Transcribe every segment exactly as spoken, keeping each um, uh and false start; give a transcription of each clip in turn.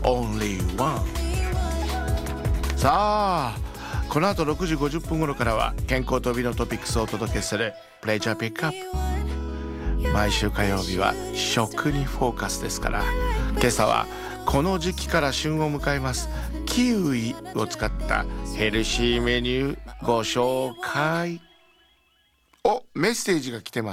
Only One。 さあこの後ろくじごじゅっぷん頃からは健康と美のトピックスをお届けするプレジャーピックアップ。毎週火曜日は食にフォーカスですから、今朝はこの時期から旬を迎えますキウイを使ったヘルシーメニューご紹介。お、メッセージが来てます。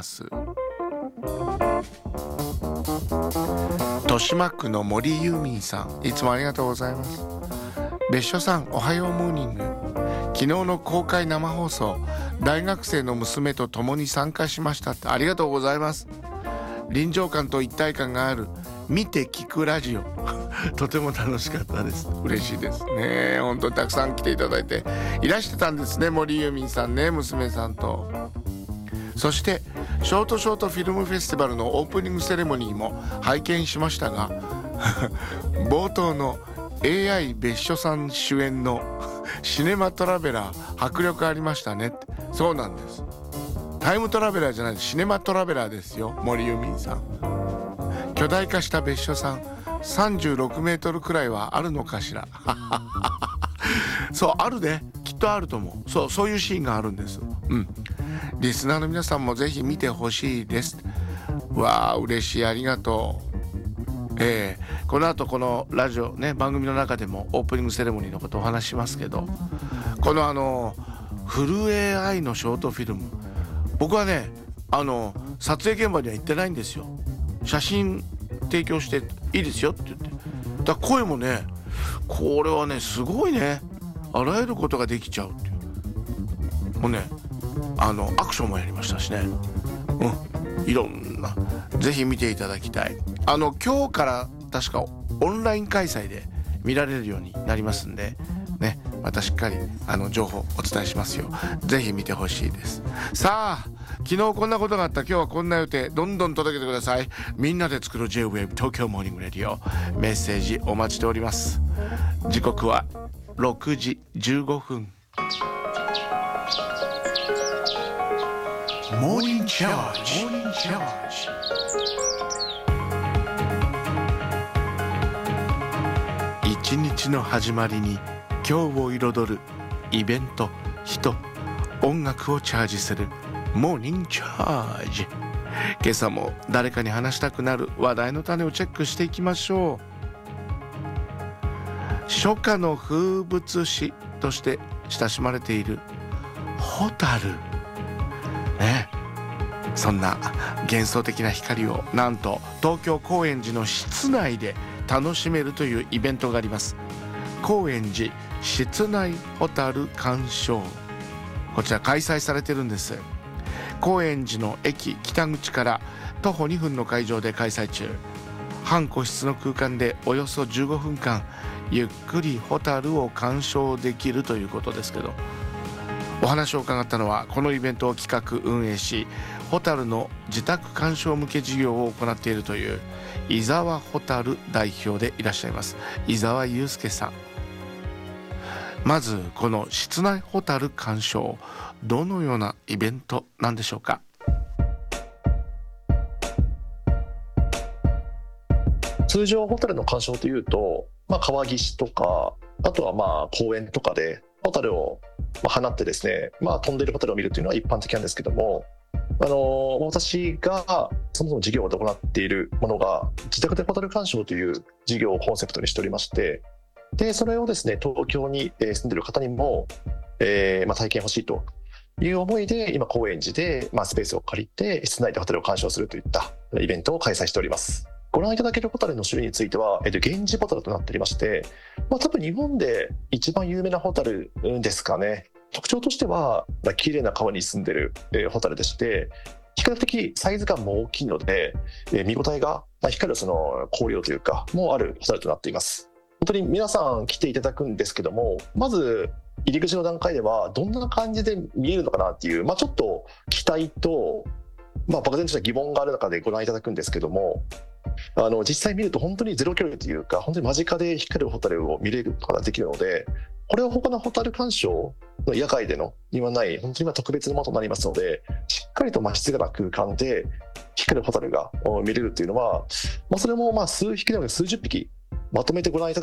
豊島区の森ユーミンさん、いつもありがとうございます。別所さん、おはようモーニング。昨日の公開生放送、大学生の娘と共に参加しましたって。ありがとうございます。臨場感と一体感がある見て聞くラジオとても楽しかったです。嬉しいですね。本当にたくさん来ていただいていらしてたんですね、森ユーミンさんね、娘さんと。そしてショートショートフィルムフェスティバルのオープニングセレモニーも拝見しましたが冒頭の エーアイ 別所さん主演のシネマトラベラー迫力ありましたね。そうなんです、タイムトラベラーじゃない、シネマトラベラーですよ、森ユーミンさん。巨大化した別所さん、さんじゅうろくメートルくらいはあるのかしらそう、あるね、きっとあると思う。そう、そういうシーンがあるんです。うん、リスナーの皆さんもぜひ見てほしいです。わあ、嬉しい、ありがとう。えー、この後このラジオね、番組の中でもオープニングセレモニーのことをお話しますけど、このあのフル エーアイ のショートフィルム、僕はね、あの撮影現場には行ってないんですよ。写真提供していいですよって言って、だから声もね、これはねすごいね、あらゆることができちゃうっていう。もうね、あのアクションもやりましたしね、うん、いろんな、ぜひ見ていただきたい。あの今日から確かオンライン開催で見られるようになりますんでね、またしっかりあの情報お伝えしますよ。ぜひ見てほしいです。さあ、昨日こんなことがあった、今日はこんな予定、どんどん届けてください。みんなで作る J-ウェーブ 東京モーニングレディオ、メッセージお待ちしております。時刻はろくじじゅうごふん。モーニングチャージ。一日の始まりに今日を彩るイベント、人、音楽をチャージするモーニングチャージ。今朝も誰かに話したくなる話題の種をチェックしていきましょう。初夏の風物詩として親しまれているホタルね、そんな幻想的な光をなんと東京高円寺の室内で楽しめるというイベントがあります。高円寺室内ホタル鑑賞、こちら開催されてるんです。高円寺の駅北口から徒歩にふんの会場で開催中。半個室の空間でおよそじゅうごふんかんゆっくりホタルを鑑賞できるということですけど、お話を伺ったのはこのイベントを企画運営し、ホタルの自宅鑑賞向け事業を行っているという伊沢ホタル代表でいらっしゃいます伊沢祐介さん。まずこの室内ホタル鑑賞、どのようなイベントなんでしょうか。 通常ホタルの鑑賞というと、まあ、川岸とか、あとはまあ公園とかでホタルを放ってですね、まあ、飛んでいるホタルを見るというのは一般的なんですけども、あの私がそもそも事業で行っているものが自宅でホタル鑑賞という事業をコンセプトにしておりまして、でそれをですね東京に住んでいる方にも、えーまあ、体験欲しいという思いで今高円寺で、まあ、スペースを借りて室内でホタルを鑑賞するといったイベントを開催しております。ご覧いただけるホタルの種類については、えっと、ゲンジホタルとなっておりまして、まあ、多分日本で一番有名なホタルですかね。特徴としては、まあ、綺麗な川に住んでいる、えー、ホタルでして、比較的サイズ感も大きいので、えー、見応えが、まあ、光るその光量というかもあるホタルとなっています。本当に皆さん来ていただくんですけども、まず入り口の段階ではどんな感じで見えるのかなっていう、まあ、ちょっと期待と、まあ、漠然とした疑問がある中でご覧いただくんですけども、あの実際見ると本当にゼロ距離というか、本当に間近で光るホタルを見れることができるので、これは他のホタル鑑賞の野外でのにはない本当に特別なものとなりますので、しっかりと静かな空間で光るホタルが見れるっていうのは、まあ、それもまあ数匹でも数十匹まとめてご覧いただ